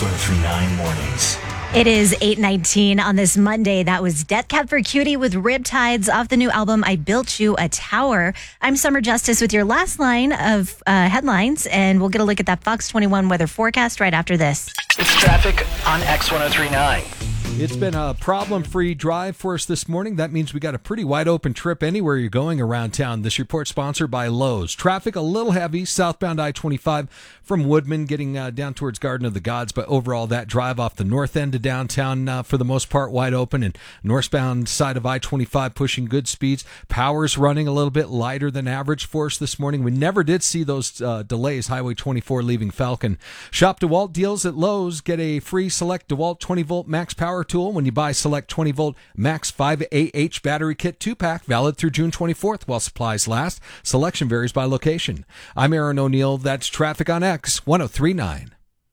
X1039 Mornings. It is 8:19 on this Monday. That was Death Cab for Cutie with Riptides off the new album, I Built You a Tower. I'm Summer Justice with your last line of headlines, and we'll get a look at that Fox 21 weather forecast right after this. It's traffic on X1039. It's been a problem-free drive for us this morning. That means we got a pretty wide-open trip anywhere you're going around town. This report sponsored by Lowe's. Traffic a little heavy, southbound I-25 from Woodman getting down towards Garden of the Gods, but overall that drive off the north end of downtown for the most part wide open, and northbound side of I-25 pushing good speeds. Power's running a little bit lighter than average for us this morning. We never did see those delays. Highway 24 leaving Falcon. Shop DeWalt deals at Lowe's. Get a free select DeWalt 20-volt max power tool when you buy select 20-volt max 5AH battery kit 2-pack, valid through June 24th while supplies last. Selection varies by location. I'm Aaron O'Neill. That's traffic on X1039.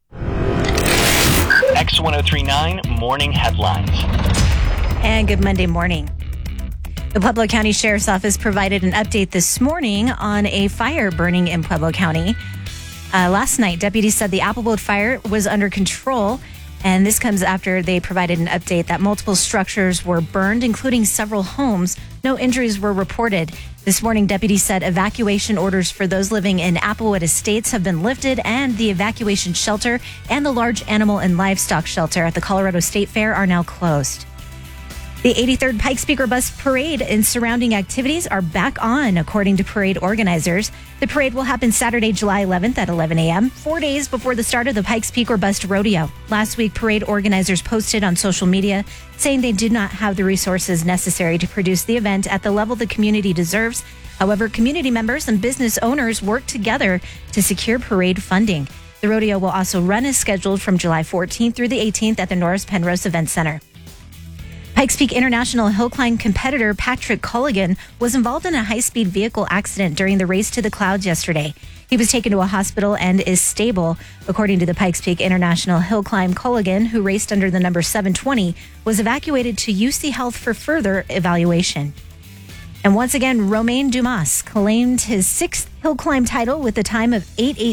X1039 Morning Headlines. And good Monday morning. The Pueblo County Sheriff's Office provided an update this morning on a fire burning in Pueblo County. Last night, deputies said the Applewood fire was under control, and this comes after they provided an update that multiple structures were burned, including several homes. No injuries were reported. This morning, deputies said evacuation orders for those living in Applewood Estates have been lifted, and the evacuation shelter and the large animal and livestock shelter at the Colorado State Fair are now closed. The 83rd Pikes Peak Bus Parade and surrounding activities are back on, according to parade organizers. The parade will happen Saturday, July 11th at 11 a.m., 4 days before the start of the Pikes Peak or Bust Rodeo. Last week, parade organizers posted on social media saying they did not have the resources necessary to produce the event at the level the community deserves. However, community members and business owners worked together to secure parade funding. The rodeo will also run as scheduled from July 14th through the 18th at the Norris Penrose Event Center. Pikes Peak International hill climb competitor Patrick Culligan was involved in a high-speed vehicle accident during the race to the clouds yesterday. He was taken to a hospital and is stable. According to the Pikes Peak International hill climb, Culligan, who raced under the number 720, was evacuated to UC Health for further evaluation. And once again, Romain Dumas claimed his sixth hill climb title with a time of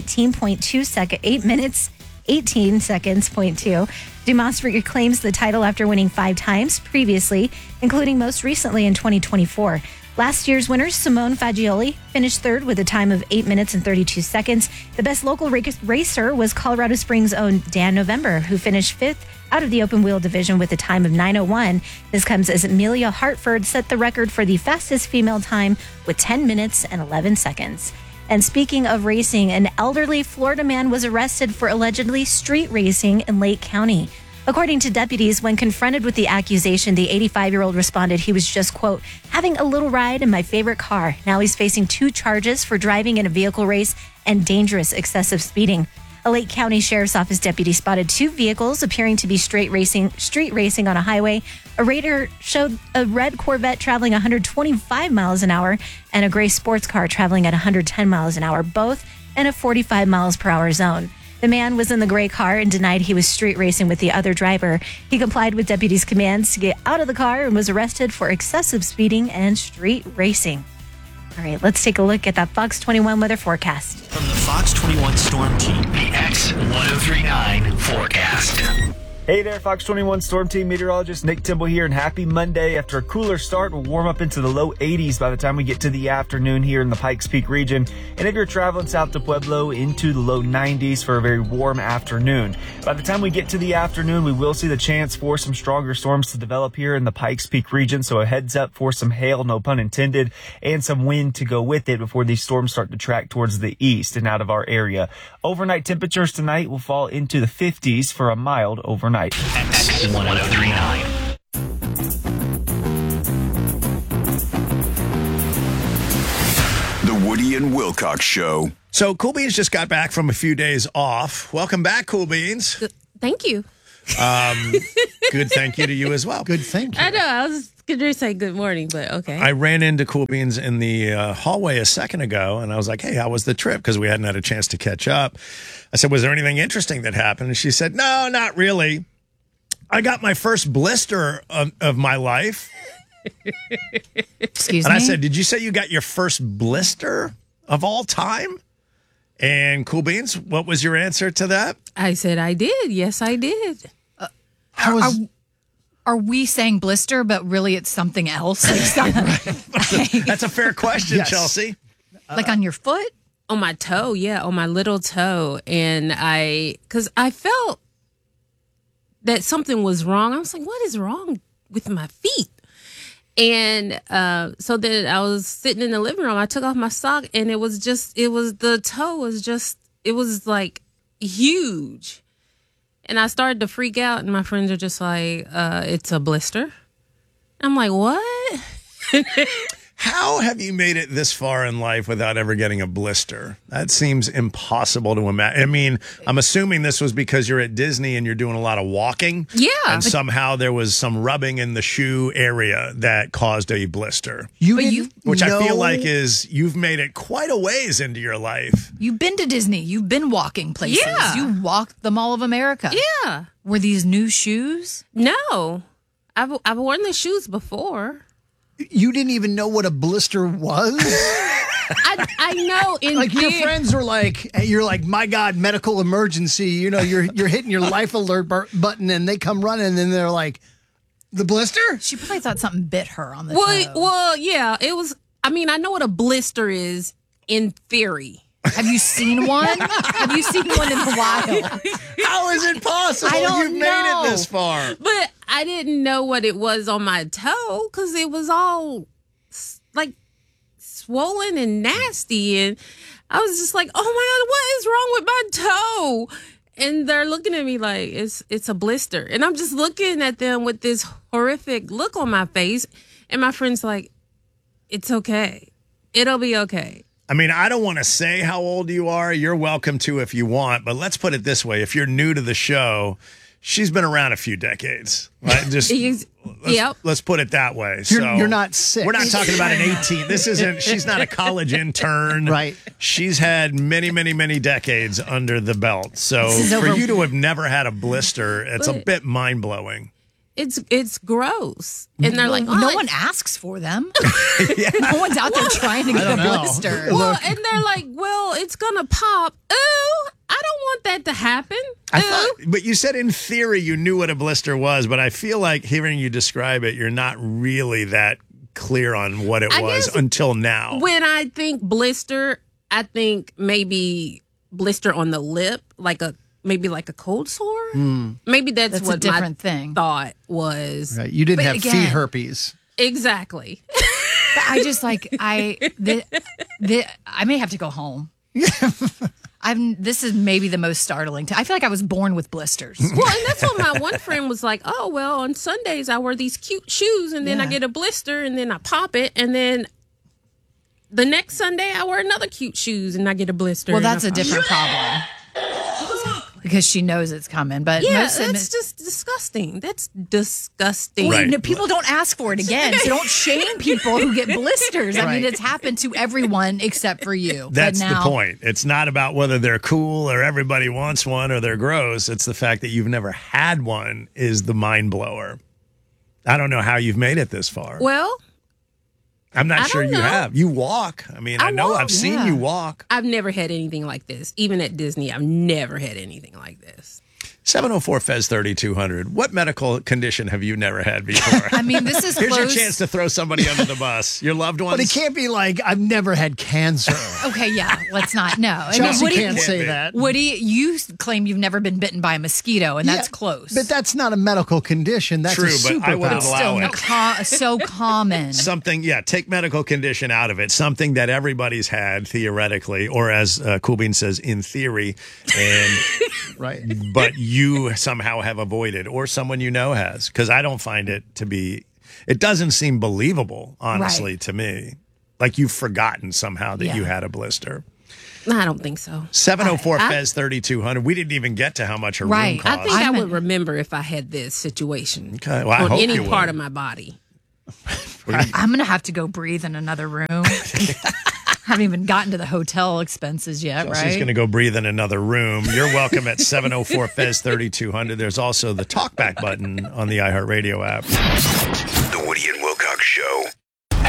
8 minutes 18 seconds, 0.2. Dumas reclaims the title after winning 5 times previously, including most recently in 2024. Last year's winner, Simone Fagioli, finished third with a time of 8 minutes and 32 seconds. The best local racer was Colorado Springs' own Dan November, who finished fifth out of the open wheel division with a time of 9:01. This comes as Amelia Hartford set the record for the fastest female time with 10 minutes and 11 seconds. And speaking of racing, an elderly Florida man was arrested for allegedly street racing in Lake County. According to deputies, when confronted with the accusation, the 85-year-old responded he was just, quote, having a little ride in my favorite car. Now he's facing 2 charges for driving in a vehicle race and dangerous excessive speeding. A Lake County Sheriff's Office deputy spotted 2 vehicles appearing to be street racing on a highway. A radar showed a red Corvette traveling 125 miles an hour and a gray sports car traveling at 110 miles an hour, both in a 45 miles per hour zone. The man was in the gray car and denied he was street racing with the other driver. He complied with deputies' commands to get out of the car and was arrested for excessive speeding and street racing. All right, let's take a look at that Fox 21 weather forecast. From the Fox 21 Storm Team, the X1039 forecast. Hey there, Fox 21 Storm Team meteorologist Nick Timble here, and happy Monday. After a cooler start, we'll warm up into the low 80s by the time we get to the afternoon here in the Pikes Peak region. And if you're traveling south to Pueblo, into the low 90s for a very warm afternoon. By the time we get to the afternoon, we will see the chance for some stronger storms to develop here in the Pikes Peak region. So a heads up for some hail, no pun intended, and some wind to go with it before these storms start to track towards the east and out of our area. Overnight temperatures tonight will fall into the 50s for a mild overnight. X1039. The Woody and Wilcox Show. So Cool Beans just got back from a few days off. Welcome back, Cool Beans. Thank you. Good thank you to you as well. Good thank you. I know. I was going to say good morning, but okay. I ran into Cool Beans in the hallway a second ago, and I was like, hey, how was the trip? Because we hadn't had a chance to catch up. I said, was there anything interesting that happened? And she said, no, not really. I got my first blister of my life. Excuse me? And I me? said, did you say you got your first blister of all time? And Cool Beans, what was your answer to that? I said I did. Yes, I did. Are we saying blister, but really it's something else? That's a fair question, Yes. Chelsea. Like on your foot? On my toe, yeah, on my little toe. And because I felt that something was wrong. I was like, what is wrong with my feet? And so then I was sitting in the living room. I took off my sock, and it was the toe was like huge. And I started to freak out, and my friends are just like, it's a blister. I'm like, what? How have you made it this far in life without ever getting a blister? That seems impossible to imagine. I mean, I'm assuming this was because you're at Disney and you're doing a lot of walking. Yeah. And somehow there was some rubbing in the shoe area that caused a blister. Which I feel like you've made it quite a ways into your life. You've been to Disney. You've been walking places. Yeah. You walked the Mall of America. Yeah. Were these new shoes? No. I've worn the shoes before. You didn't even know what a blister was? I know. Like your friends were like, you're like, my God, medical emergency. You know, you're hitting your life alert button and they come running and they're like, the blister? She probably thought something bit her on the toe. Well, yeah, it was. I mean, I know what a blister is in theory. Have you seen one? Have you seen one in the wild? How is it possible? I don't You've made know. it this far. But I didn't know what it was on my toe because it was all like swollen and nasty. And I was just like, oh my God, what is wrong with my toe? And they're looking at me like it's a blister. And I'm just looking at them with this horrific look on my face. And my friend's like, it's okay. It'll be okay. I mean, I don't want to say how old you are. You're welcome to if you want, but let's put it this way. If you're new to the show, she's been around a few decades. Right? Let's put it that way. You're not sick. We're not talking about an 18. She's not a college intern. Right. She's had many, many, many decades under the belt. So for you to have never had a blister, it's a bit mind-blowing. It's gross. And they're like, no one asks for them. No one's out there trying to get a blister. Well, and they're like, well, it's going to pop. Ooh, I don't want that to happen. But you said in theory you knew what a blister was, but I feel like hearing you describe it, you're not really that clear on what it was until now. When I think blister, I think maybe blister on the lip, maybe like a cold sore. Maybe that's what a different thing. Thought was. Right. You didn't have feet herpes. Exactly. But I just I may have to go home. This is maybe the most startling. I feel like I was born with blisters. Well, and that's what my one friend was like, oh, well, on Sundays I wear these cute shoes and then I get a blister and then I pop it. And then the next Sunday I wear another cute shoes and I get a blister. Well, that's a different problem. Because she knows it's coming. But that's just disgusting. That's disgusting. Right. No, people don't ask for it again. So don't shame people who get blisters. I mean, it's happened to everyone except for you. That's the point. It's not about whether they're cool or everybody wants one or they're gross. It's the fact that you've never had one is the mind blower. I don't know how you've made it this far. Well, I'm not sure you have. You walk. I mean, I know I've seen you walk. I've never had anything like this. Even at Disney, I've never had anything like this. 704 Fez 3200. What medical condition have you never had before? I mean, this is Here's close. your chance to throw somebody under the bus. Your loved ones? But it can't be like, I've never had cancer. Okay, yeah, let's not. No. I mean, Chelsea can't say that. Woody, you claim you've never been bitten by a mosquito, and that's close. But that's not a medical condition. That's True, a superpower. but I would allow it. So common. Something, take medical condition out of it. Something that everybody's had theoretically, or as Cool Bean says, in theory, and right. But you somehow have avoided, or someone you know has, because I don't find it to be. It doesn't seem believable, honestly, to me. Like you've forgotten somehow that you had a blister. I don't think so. 704 Fez 3200. We didn't even get to how much a room cost. I think I would remember if I had this situation well, I on hope any you part would. of my body. I'm going to have to go breathe in another room. Haven't even gotten to the hotel expenses yet, right? She's going to go breathe in another room. You're welcome at 704 Fez 3200. There's also the talkback button on the iHeartRadio app. The Woody and Wilcox Show.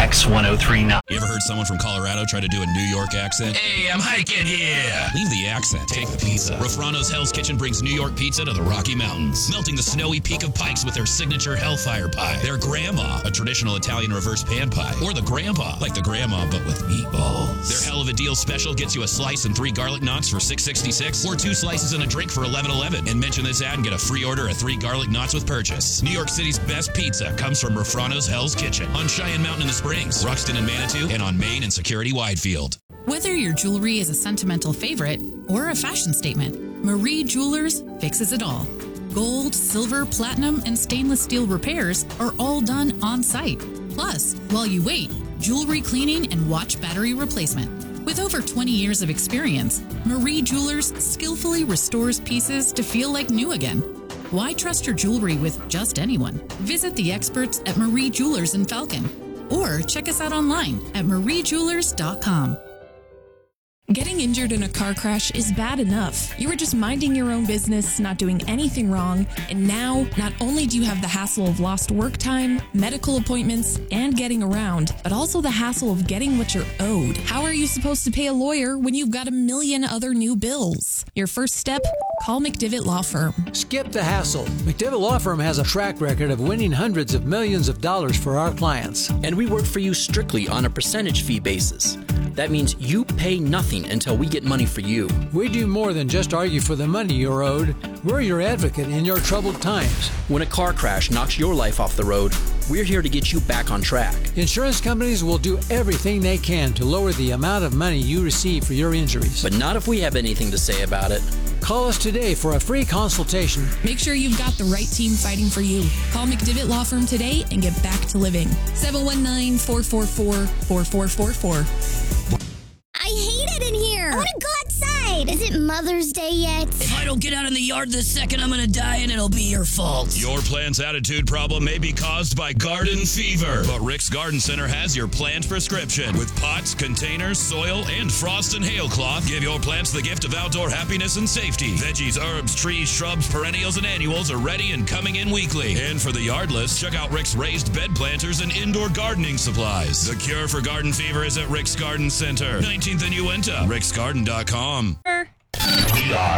X1039. You ever heard someone from Colorado try to do a New York accent? Hey, I'm hiking here. Leave the accent. Take the pizza. Rafrano's Hell's Kitchen brings New York pizza to the Rocky Mountains, melting the snowy peak of Pikes with their signature Hellfire Pie, their Grandma, a traditional Italian reverse pan pie, or the Grandpa, like the Grandma but with meatballs. Their Hell of a Deal special gets you a slice and 3 garlic knots for $6.66, or 2 slices and a drink for $11.11. And mention this ad and get a free order of 3 garlic knots with purchase. New York City's best pizza comes from Rafrano's Hell's Kitchen on Cheyenne Mountain in the Springs, Ruxton and Manitou, and on Main and Security Widefield. Whether your jewelry is a sentimental favorite or a fashion statement, Marie Jewelers fixes it all. Gold, silver, platinum, and stainless steel repairs are all done on site. Plus, while you wait, jewelry cleaning and watch battery replacement. With over 20 years of experience, Marie Jewelers skillfully restores pieces to feel like new again. Why trust your jewelry with just anyone? Visit the experts at Marie Jewelers in Falcon, or check us out online at mariejewelers.com. Getting injured in a car crash is bad enough. You were just minding your own business, not doing anything wrong, and now not only do you have the hassle of lost work time, medical appointments, and getting around, but also the hassle of getting what you're owed. How are you supposed to pay a lawyer when you've got a million other new bills? Your first step? Call McDivitt Law Firm. Skip the hassle. McDivitt Law Firm has a track record of winning hundreds of millions of dollars for our clients. And we work for you strictly on a percentage fee basis. That means you pay nothing until we get money for you. We do more than just argue for the money you're owed. We're your advocate in your troubled times. When a car crash knocks your life off the road, we're here to get you back on track. Insurance companies will do everything they can to lower the amount of money you receive for your injuries. But not if we have anything to say about it. Call us today for a free consultation. Make sure you've got the right team fighting for you. Call McDivitt Law Firm today and get back to living. 719-444-4444. I hate it in here. I want to go outside. Is it Mother's Day yet? If I don't get out in the yard this second, I'm going to die and it'll be your fault. Your plant's attitude problem may be caused by garden fever, but Rick's Garden Center has your plant prescription. With pots, containers, soil, and frost and hail cloth, give your plants the gift of outdoor happiness and safety. Veggies, herbs, trees, shrubs, perennials, and annuals are ready and coming in weekly. And for the yardless, check out Rick's raised bed planters and indoor gardening supplies. The cure for garden fever is at Rick's Garden Center, 19th and Uinta, ricksgarden.com. We are